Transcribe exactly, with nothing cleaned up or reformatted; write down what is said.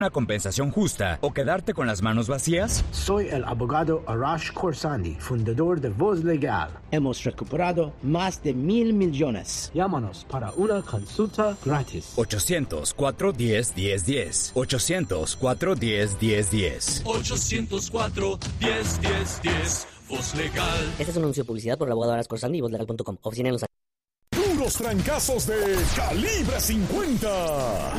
una compensación justa o quedarte con las manos vacías? Soy el abogado Arash Khorsandi, fundador de Voz Legal. Hemos recuperado más de mil millones. Llámanos para una consulta gratis. ochocientos, cuatro diez, diez diez. ochocientos, cuatro diez, diez diez. ochocientos cuatro, diez, diez, diez. Voz Legal. Este es un anuncio de publicidad por el abogado Arash Khorsandi y voz legal punto com. Oficina en Los Puros trancazos de Calibre cincuenta.